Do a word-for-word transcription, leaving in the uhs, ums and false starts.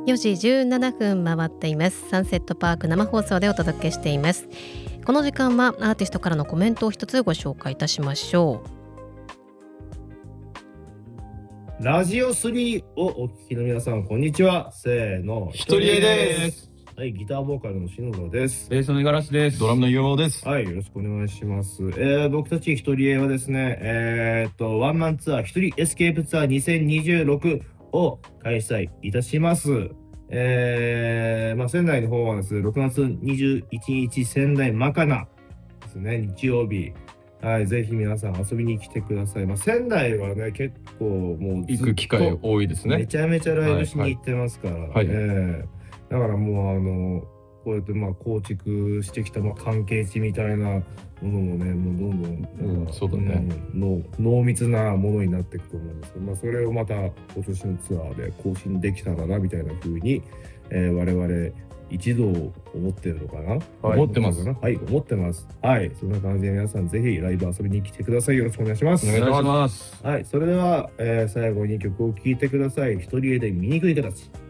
よじじゅうななふん回っています。サンセットパーク生放送でお届けしています。この時間はアーティストからのコメントを一つご紹介いたしましょう。ラジオスリーをお聞きの皆さん、こんにちは。せーの、 ひとりえです。 はい、ギターボーカルの篠田です。 ベースの五十嵐です。ドラムのゆうまです。 はい、よろしくお願いします。えー、僕たちひとりえはですね、えー、っとワンマンツアーひとりエスケープツアーにせんにじゅうろくを開催いたします。えー、まあ仙台の方はですね、ろくがつにじゅういちにち仙台マカナですね、日曜日。はい、ぜひ皆さん遊びに来てください。まあ、仙台はね、結構もう行く機会多いですね。 めちゃめちゃライブしに行ってますから、 はいはい、 えーだからもうあのこうやってまあ構築してきたまあ関係値みたいなものもね、もうどんどん、 うん、そうだね、 うん、の濃密なものになっていくと思うんですけど、まあ、それをまた今年のツアーで更新できたらなみたいな風に、えー、我々一同思ってるのかな、 はい、思ってますはい思ってますはい、そんな感じで皆さんぜひライブ遊びに来てください。よろしくお願いします。 お願いします。 はい、それでは、えー、最後に曲を聴いてください。ひとりえで醜い形。